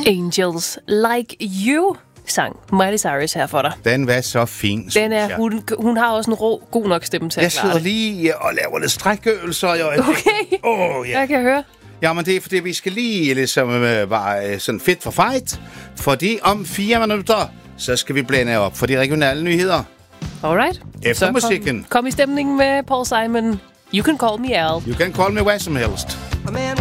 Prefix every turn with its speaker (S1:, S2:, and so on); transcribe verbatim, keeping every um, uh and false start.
S1: Angels Like You sang Miley Cyrus her for dig.
S2: Den var så fin,
S1: Den er, hun, hun har også en rå, god nok stemme til
S2: jeg
S1: at klare
S2: sidder
S1: det.
S2: lige og laver lidt strækøvelser. Jeg,
S1: Okay,
S2: oh, ja.
S1: jeg kan høre.
S2: Jamen, det er fordi, vi skal lige ligesom øh, være øh, sådan fit for fight. Fordi om fire minutter, så skal vi blande op for de regionale nyheder.
S1: Alright.
S2: Efter
S1: Så
S2: musikken.
S1: Kom, kom i stemningen med Paul Simon. You can call me Al.
S2: You can call me hvad som helst.